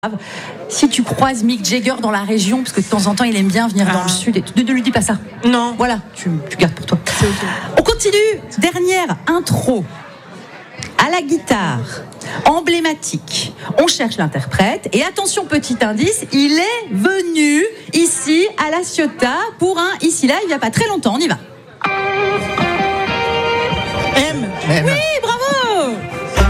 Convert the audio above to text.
Si tu croises Mick Jagger dans la région, parce que de temps en temps il aime bien venir dans le sud, et ne lui dis pas ça. Non. Voilà, tu gardes pour toi. C'est ok. On continue. Dernière intro à la guitare, emblématique. On cherche l'interprète et attention, petit indice, il est venu ici à La Ciotat pour un ici là il n'y a pas très longtemps. On y va. M. Oui, bravo.